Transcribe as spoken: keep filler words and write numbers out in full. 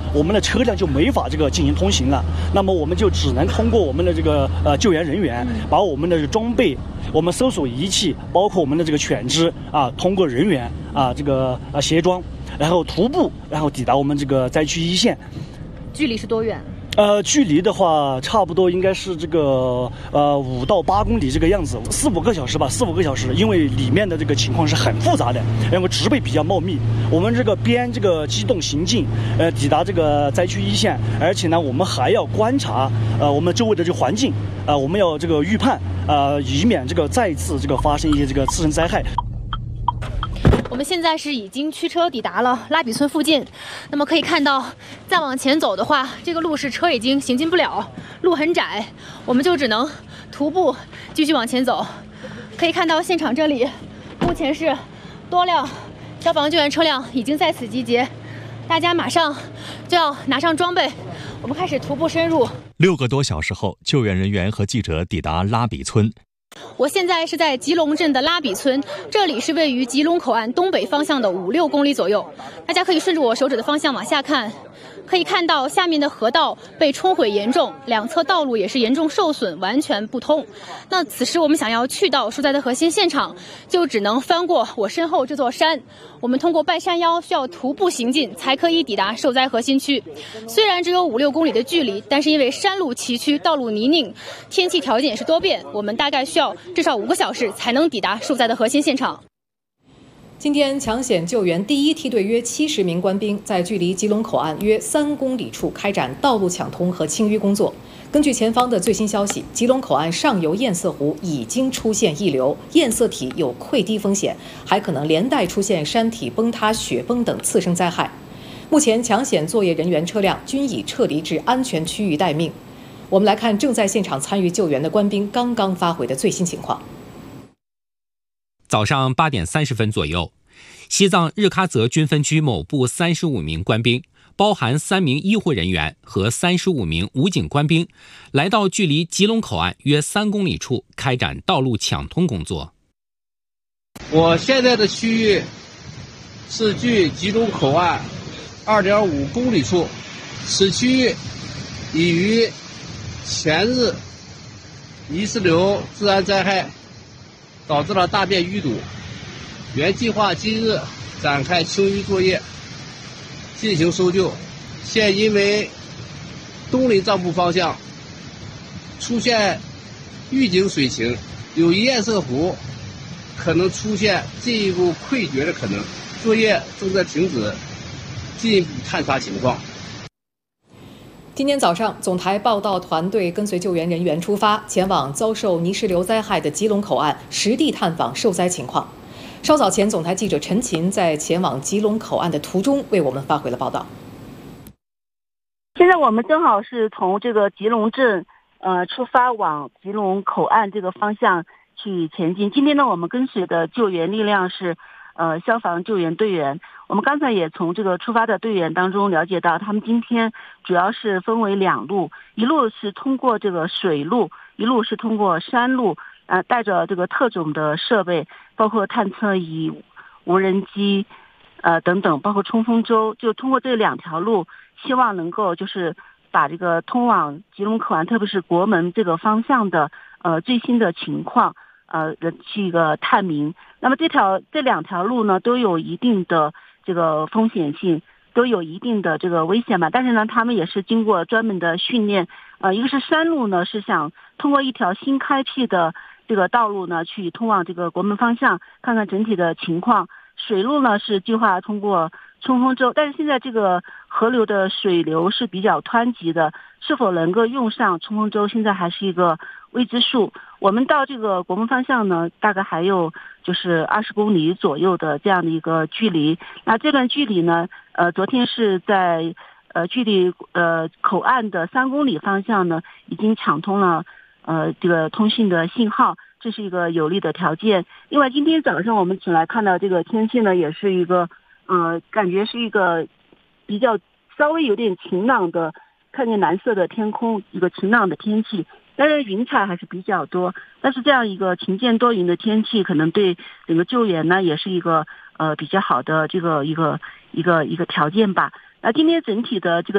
我们的车辆就没法这个进行通行了。那么我们就只能通过我们的这个呃救援人员，把我们的装备、我们搜索仪器，包括我们的这个犬只啊，通过人员啊这个啊协装，然后徒步，然后抵达我们这个灾区一线。 距离是多远？ 呃，距离的话，差不多应该是这个呃五到八公里这个样子，四五个小时吧，四五个小时。因为里面的这个情况是很复杂的，然后植被比较茂密。我们这个边这个机动行进，呃，抵达这个灾区一线，而且呢，我们还要观察呃我们周围的这个环境，啊、呃，我们要这个预判，呃，以免这个再次这个发生一些这个次生灾害。 我们现在是已经驱车抵达了拉比村附近，那么可以看到，再往前走的话，这个路是车已经行进不了，路很窄，我们就只能徒步继续往前走。可以看到现场这里，目前是多辆消防救援车辆已经在此集结，大家马上就要拿上装备，我们开始徒步深入。 六个多小时后，救援人员和记者抵达拉比村。 我现在是在吉隆镇的拉比村，这里是位于吉隆口岸东北方向的五六公里左右。大家可以顺着我手指的方向往下看，可以看到下面的河道被冲毁严重，两侧道路也是严重受损，完全不通。那此时我们想要去到受灾的核心现场，就只能翻过我身后这座山。我们通过半山腰需要徒步行进，才可以抵达受灾核心区。虽然只有五六公里的距离，但是因为山路崎岖，道路泥泞，天气条件也是多变，我们大概需要至少五个小时才能抵达受灾的核心现场。 今天抢险救援第一梯队约七十名官兵在距离吉隆口岸约三公里处开展道路抢通和清淤工作。根据前方的最新消息，吉隆口岸上游堰塞湖已经出现溢流，堰塞体有溃堤风险，还可能连带出现山体崩塌、雪崩等次生灾害。目前抢险作业人员车辆均已撤离至安全区域待命。我们来看正在现场参与救援的官兵刚刚发回的最新情况。 早上八点三十分左右，西藏日喀则军分区某部三十五名官兵，包含三名医护人员和三十五名武警官兵，来到距离吉隆口岸约三公里处开展道路抢通工作。 我现在的区域是距吉隆口岸二点五公里处，此区域已于前日泥石流自然灾害导致了大便淤堵，原计划今日展开清淤作业，进行搜救。现因为东林藏布方向出现预警水情，有堰塞湖可能出现进一步溃决的可能，作业正在停止，进一步探查情况。 今天早上，总台报道团队跟随救援人员出发，前往遭受泥石流灾害的吉隆口岸，实地探访受灾情况。稍早前，总台记者陈琴在前往吉隆口岸的途中为我们发回了报道。 现在我们正好是从这个吉隆镇呃出发往吉隆口岸这个方向去前进。今天呢，我们跟随的救援力量是呃消防救援队员。我们刚才也从这个出发的队员当中了解到，他们今天主要是分为两路，一路是通过这个水路，一路是通过山路，呃，带着这个特种的设备，包括探测仪、无人机，呃等等，包括冲锋舟，就通过这两条路，希望能够就是把这个通往吉隆口岸，特别是国门这个方向的呃最新的情况，呃去一个探明。那么这条这两条路呢，都有一定的这个风险性，都有一定的这个危险吧，但是呢，他们也是经过专门的训练。呃，一个是山路呢，是想通过一条新开辟的这个道路呢，去通往这个国门方向，看看整体的情况。水路呢是计划通过冲锋舟，但是现在这个河流的水流是比较湍急的，是否能够用上冲锋舟，现在还是一个未知数。我们到这个国门方向呢，大概还有就是二十公里左右的这样的一个距离。那这段距离呢，呃，昨天是在呃距离呃口岸的三公里方向呢，已经抢通了呃这个通信的信号，这是一个有利的条件。另外，今天早上我们起来看到这个天气呢，也是一个呃感觉是一个比较稍微有点晴朗的，看见蓝色的天空，一个晴朗的天气。当然云彩还是比较多，但是这样一个晴间多云的天气，可能对整个救援呢也是一个呃比较好的这个一个一个一个条件吧。那今天整体的这个